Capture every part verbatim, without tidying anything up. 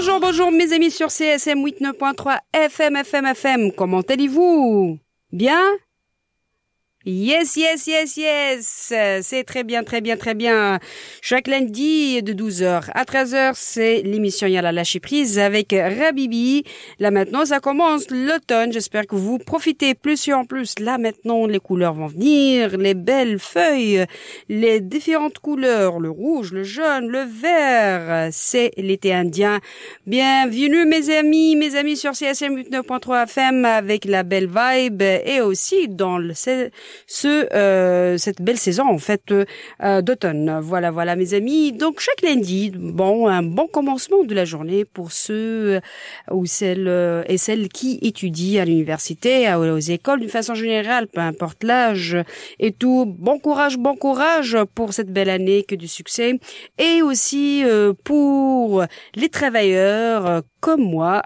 Bonjour, bonjour mes amis sur C S M quatre-vingt-neuf point trois F M, F M, F M. Comment allez-vous? Bien? Yes, yes, yes, yes. C'est très bien, très bien, très bien. Chaque lundi de douze heures à treize heures, c'est l'émission Yalla lâcher prise avec Rabibi. Là maintenant, ça commence l'automne. J'espère que vous profitez plus et en plus. Là maintenant, les couleurs vont venir, les belles feuilles, les différentes couleurs, le rouge, le jaune, le vert. C'est l'été indien. Bienvenue mes amis, mes amis sur C S M quatre-vingt-neuf point trois F M avec la belle vibe et aussi dans le ce euh, cette belle saison en fait euh, d'automne. Voilà, voilà mes amis. Donc chaque lundi, bon, un bon commencement de la journée pour ceux ou celles et celles qui étudient à l'université, aux écoles d'une façon générale, peu importe l'âge et tout. Bon courage, bon courage pour cette belle année, que du succès. Et aussi euh, pour les travailleurs euh, comme moi.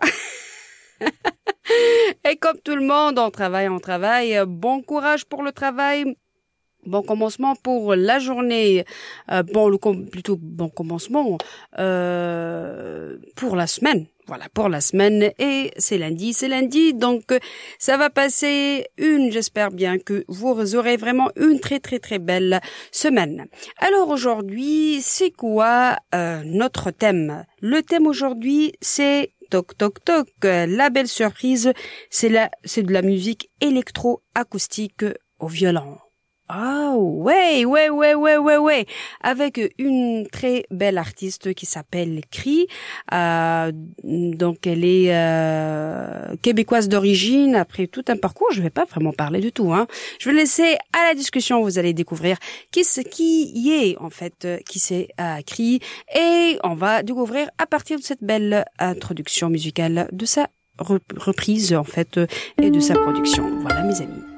Et comme tout le monde, on travaille, on travaille. Bon courage pour le travail. Bon commencement pour la journée. Euh, bon, le com- plutôt bon commencement euh, pour la semaine. Voilà, pour la semaine. Et c'est lundi, c'est lundi. Donc, ça va passer une, j'espère bien que vous aurez vraiment une très, très, très belle semaine. Alors aujourd'hui, c'est quoi euh, notre thème? Le thème aujourd'hui, c'est toc toc toc. La belle surprise, c'est la, c'est de la musique électro-acoustique au violon. Ah ouais, ouais, ouais, ouais, ouais, ouais, avec une très belle artiste qui s'appelle Cri. Euh, donc elle est euh, québécoise d'origine. Après tout un parcours, je vais pas vraiment parler du tout. Hein. Je vais laisser à la discussion. Vous allez découvrir qui c'est, qui est en fait, qui c'est euh, Cri, et on va découvrir à partir de cette belle introduction musicale de sa reprise en fait et de sa production. Voilà mes amis.